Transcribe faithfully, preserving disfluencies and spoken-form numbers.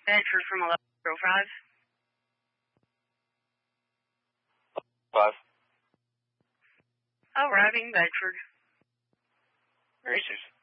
Bedford from eleven oh five. Five. Arriving Bedford. Racers.